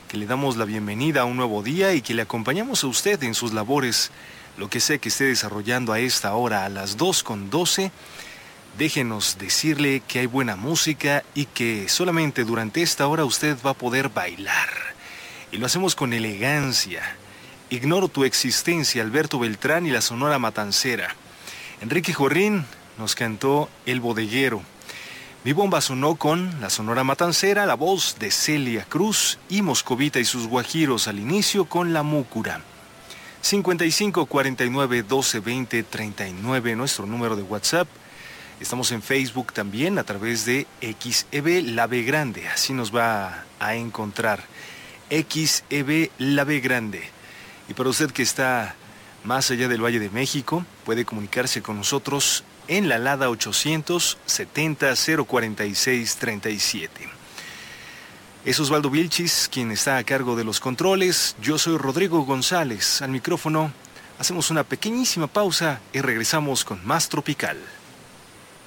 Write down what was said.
que le damos la bienvenida a un nuevo día y que le acompañamos a usted en sus labores, lo que sea que esté desarrollando a esta hora, a las 2:12. Déjenos decirle que hay buena música y que solamente durante esta hora usted va a poder bailar. Y lo hacemos con elegancia. Ignoro tu existencia, Alberto Beltrán y la Sonora Matancera. Enrique Jorrín nos cantó El Bodeguero. Mi bomba sonó con la Sonora Matancera, la voz de Celia Cruz, y Moscovita y sus guajiros al inicio con La Múcura. 55 49 12 20 39, nuestro número de WhatsApp. Estamos en Facebook también a través de XEB La B Grande, así nos va a encontrar. XEB La B Grande. Y para usted que está más allá del Valle de México, puede comunicarse con nosotros en la LADA 870 046 37. Es Osvaldo Vilchis quien está a cargo de los controles. Yo soy Rodrigo González al micrófono. Hacemos una pequeñísima pausa y regresamos con más Tropical.